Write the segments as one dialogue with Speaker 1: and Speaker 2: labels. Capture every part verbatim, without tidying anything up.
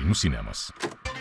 Speaker 1: nos cinemas.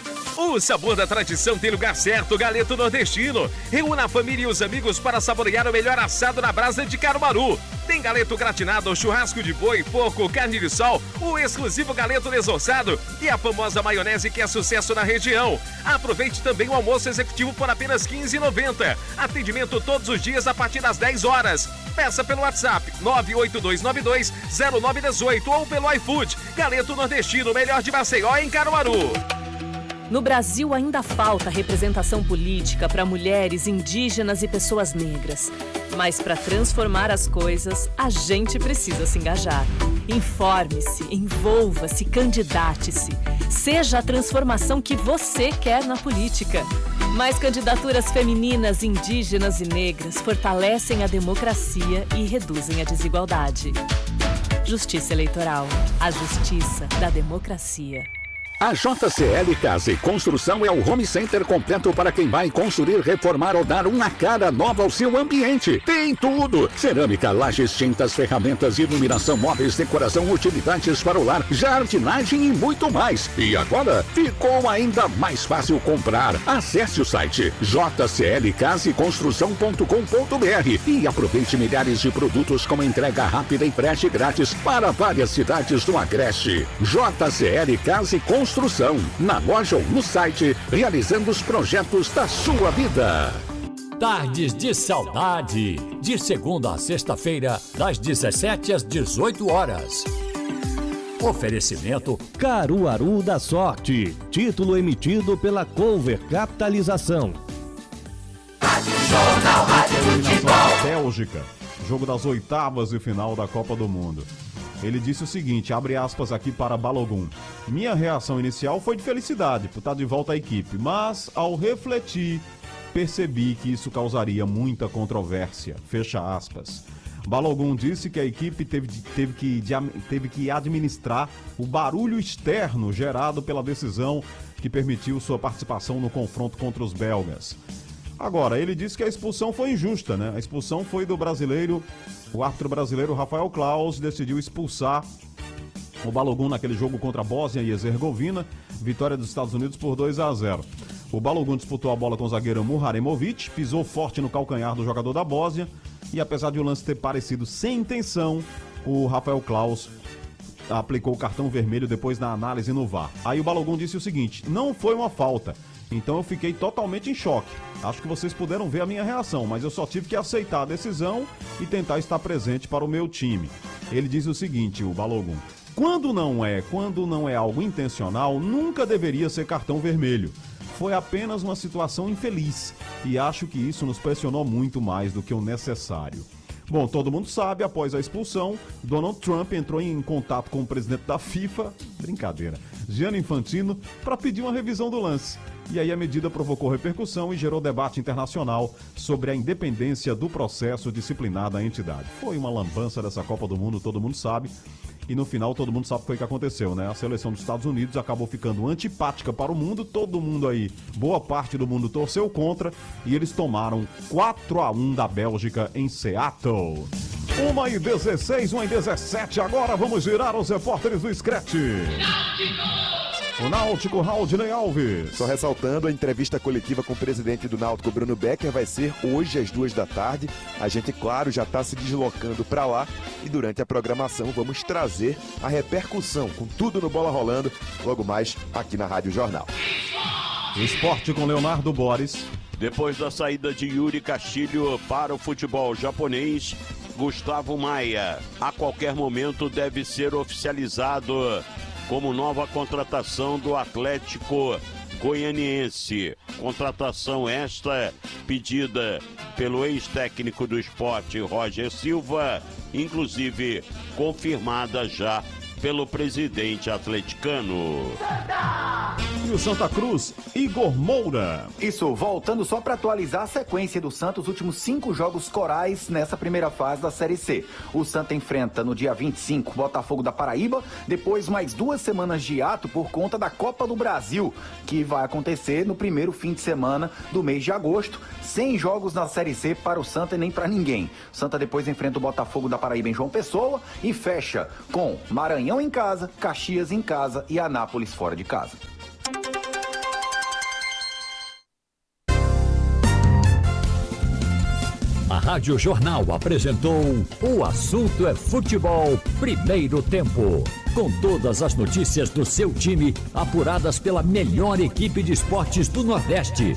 Speaker 2: O sabor da tradição tem lugar certo, Galeto Nordestino. Reúna a família e os amigos para saborear o melhor assado na brasa de Caruaru. Tem galeto gratinado, churrasco de boi, porco, carne de sol, o exclusivo galeto desossado e a famosa maionese que é sucesso na região. Aproveite também o almoço executivo por apenas quinze reais e noventa centavos. Atendimento todos os dias a partir das dez horas. Peça pelo WhatsApp nove oito dois nove dois zero nove um oito ou pelo iFood. Galeto Nordestino, melhor de Maceió em Caruaru.
Speaker 3: No Brasil ainda falta representação política para mulheres, indígenas e pessoas negras. Mas para transformar as coisas, a gente precisa se engajar. Informe-se, envolva-se, candidate-se. Seja a transformação que você quer na política. Mais candidaturas femininas, indígenas e negras fortalecem a democracia e reduzem a desigualdade. Justiça Eleitoral. A justiça da democracia.
Speaker 4: A J C L Casa e Construção é o home center completo para quem vai construir, reformar ou dar uma cara nova ao seu ambiente. Tem tudo! Cerâmica, lajes, tintas, ferramentas, iluminação, móveis, decoração, utilidades para o lar, jardinagem e muito mais. E agora ficou ainda mais fácil comprar. Acesse o site j c l casa e construção ponto com ponto b r e aproveite milhares de produtos com entrega rápida e frete grátis para várias cidades do Agreste. J C L Casa e Construção. Construção, na loja ou no site, realizando os projetos da sua vida.
Speaker 5: Tardes de Saudade, de segunda a sexta-feira, das dezessete às dezoito horas. Oferecimento
Speaker 6: Caruaru da Sorte, título emitido pela Cover Capitalização.
Speaker 7: Rádio Jornal, Rádio Futebol.
Speaker 8: Bélgica, jogo das oitavas de final da Copa do Mundo. Ele disse o seguinte, abre aspas aqui para Balogun. Minha reação inicial foi de felicidade por estar de volta à equipe, mas ao refletir, percebi que isso causaria muita controvérsia. Fecha aspas. Balogun disse que a equipe teve, teve, que, teve que administrar o barulho externo gerado pela decisão que permitiu sua participação no confronto contra os belgas. Agora, ele disse que a expulsão foi injusta, né? A expulsão foi do brasileiro, o árbitro brasileiro Rafael Claus decidiu expulsar o Balogun naquele jogo contra a Bósnia e Herzegovina, vitória dos Estados Unidos por dois a zero. O Balogun disputou a bola com o zagueiro Muharemovic, pisou forte no calcanhar do jogador da Bósnia e apesar de o lance ter parecido sem intenção, o Rafael Claus aplicou o cartão vermelho depois da análise no V A R. Aí o Balogun disse o seguinte, não foi uma falta. Então eu fiquei totalmente em choque. Acho que vocês puderam ver a minha reação, mas eu só tive que aceitar a decisão e tentar estar presente para o meu time. Ele diz o seguinte, o Balogun, quando não é, quando não é algo intencional, nunca deveria ser cartão vermelho. Foi apenas uma situação infeliz e acho que isso nos pressionou muito mais do que o necessário. Bom, todo mundo sabe, após a expulsão, Donald Trump entrou em contato com o presidente da FIFA, brincadeira, Gianni Infantino, para pedir uma revisão do lance. E aí a medida provocou repercussão e gerou debate internacional sobre a independência do processo disciplinar da entidade. Foi uma lambança dessa Copa do Mundo, todo mundo sabe. E no final todo mundo sabe o que foi que aconteceu, né? A seleção dos Estados Unidos acabou ficando antipática para o mundo, todo mundo aí, boa parte do mundo torceu contra e eles tomaram quatro a um da Bélgica em Seattle. uma e dezesseis, uma e dezessete, agora vamos girar os repórteres do Scratch. O Náutico, Raudinei Alves.
Speaker 9: Só ressaltando, a entrevista coletiva com o presidente do Náutico, Bruno Becker, vai ser hoje às duas da tarde. A gente, claro, já está se deslocando para lá e durante a programação vamos trazer a repercussão com tudo no Bola Rolando, logo mais aqui na Rádio Jornal.
Speaker 8: Esporte com Leonardo Boris.
Speaker 10: Depois da saída de Yuri Castilho para o futebol japonês, Gustavo Maia, a qualquer momento deve ser oficializado como nova contratação do Atlético Goianiense. Contratação esta pedida pelo ex-técnico do Sport, Roger Silva, inclusive confirmada já pelo presidente atleticano.
Speaker 8: E o Santa Cruz, Igor Moura.
Speaker 11: Isso, voltando só para atualizar a sequência do Santos, os últimos cinco jogos corais nessa primeira fase da Série C. O Santa enfrenta no dia vinte e cinco Botafogo da Paraíba, depois mais duas semanas de ato por conta da Copa do Brasil, que vai acontecer no primeiro fim de semana do mês de agosto. Sem jogos na Série C para o Santa e nem para ninguém. O Santa depois enfrenta o Botafogo da Paraíba em João Pessoa e fecha com Maranhão em casa, Caxias em casa e Anápolis fora de casa.
Speaker 5: A Rádio Jornal apresentou O Assunto é Futebol, primeiro tempo. Com todas as notícias do seu time, apuradas pela melhor equipe de esportes do Nordeste.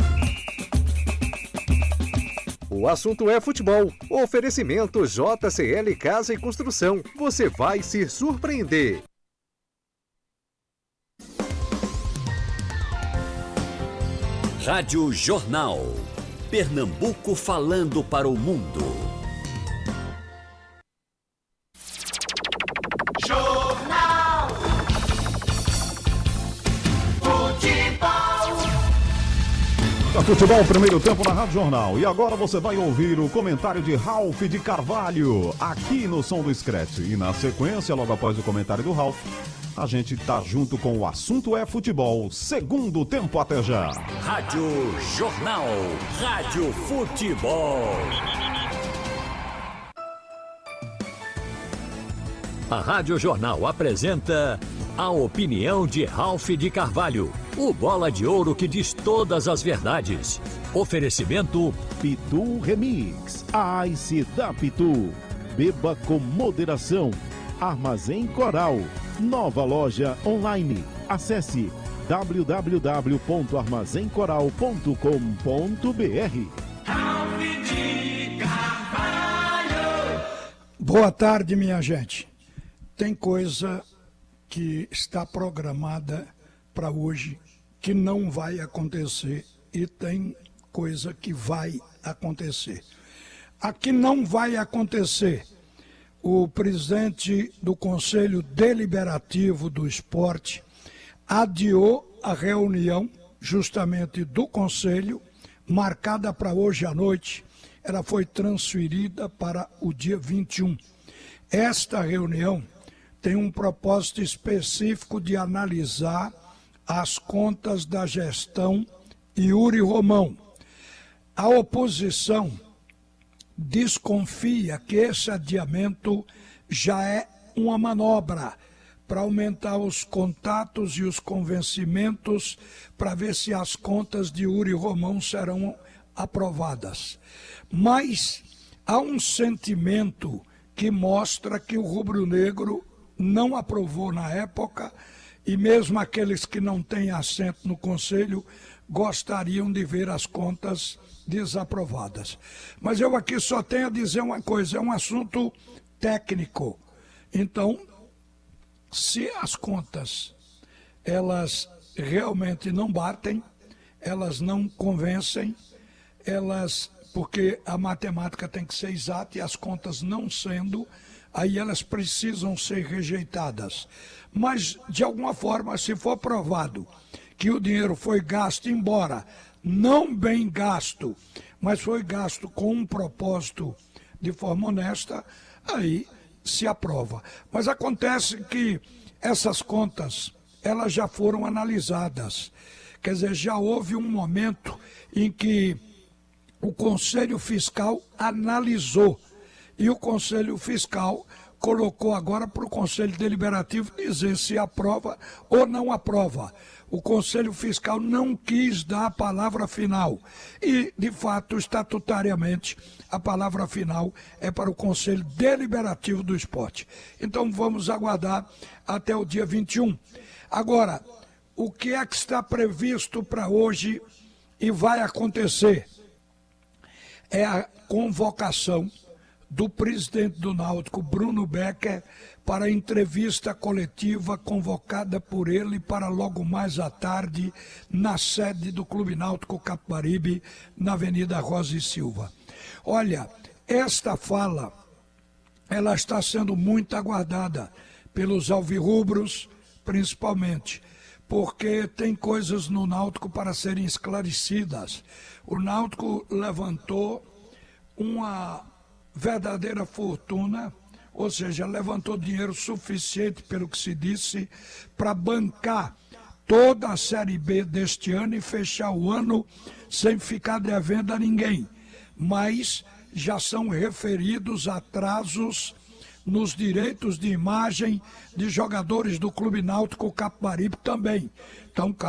Speaker 1: O Assunto é Futebol. Oferecimento J C L Casa e Construção. Você vai se surpreender.
Speaker 5: Rádio Jornal. Pernambuco falando para o mundo.
Speaker 7: Jornal Futebol.
Speaker 8: A Futebol, primeiro tempo na Rádio Jornal. E agora você vai ouvir o comentário de Ralf de Carvalho, aqui no Som do Scratch. E na sequência, logo após o comentário do Ralf, a gente tá junto com O Assunto é Futebol, segundo tempo, até já.
Speaker 5: Rádio Jornal, Rádio Futebol. A Rádio Jornal apresenta a opinião de Ralf de Carvalho, o bola de ouro que diz todas as verdades. Oferecimento
Speaker 6: Pitu Remix, a Ice da Pitu. Beba com moderação. Armazém Coral, nova loja online. Acesse w w w ponto armazém coral ponto com ponto b r.
Speaker 12: Boa tarde, minha gente. Tem coisa que está programada para hoje que não vai acontecer e tem coisa que vai acontecer. A que não vai acontecer, o presidente do Conselho Deliberativo do Esporte adiou a reunião justamente do Conselho, marcada para hoje à noite. Ela foi transferida para o dia vinte e um. Esta reunião tem um propósito específico de analisar as contas da gestão Yuri Romão. A oposição desconfia que esse adiamento já é uma manobra para aumentar os contatos e os convencimentos para ver se as contas de Yuri Romão serão aprovadas. Mas há um sentimento que mostra que o rubro-negro não aprovou na época e mesmo aqueles que não têm assento no Conselho gostariam de ver as contas desaprovadas. Mas eu aqui só tenho a dizer uma coisa, é um assunto técnico. Então, se as contas, elas realmente não batem, elas não convencem, elas, porque a matemática tem que ser exata e as contas não sendo, aí elas precisam ser rejeitadas. Mas, de alguma forma, se for provado que o dinheiro foi gasto, embora não bem gasto, mas foi gasto com um propósito de forma honesta, aí se aprova. Mas acontece que essas contas, elas já foram analisadas. Quer dizer, já houve um momento em que o Conselho Fiscal analisou e o Conselho Fiscal colocou agora para o Conselho Deliberativo dizer se aprova ou não aprova. O Conselho Fiscal não quis dar a palavra final e, de fato, estatutariamente, a palavra final é para o Conselho Deliberativo do Esporte. Então, vamos aguardar até o dia vinte e um. Agora, o que é que está previsto para hoje e vai acontecer? É a convocação do presidente do Náutico, Bruno Becker, para a entrevista coletiva convocada por ele para logo mais à tarde na sede do Clube Náutico Capibaribe, na Avenida Rosa e Silva. Olha, esta fala, ela está sendo muito aguardada pelos alvirrubros, principalmente, porque tem coisas no Náutico para serem esclarecidas. O Náutico levantou uma verdadeira fortuna, ou seja, levantou dinheiro suficiente, pelo que se disse, para bancar toda a Série B deste ano e fechar o ano sem ficar devendo a ninguém. Mas já são referidos atrasos nos direitos de imagem de jogadores do Clube Náutico Capibaribe também. Então,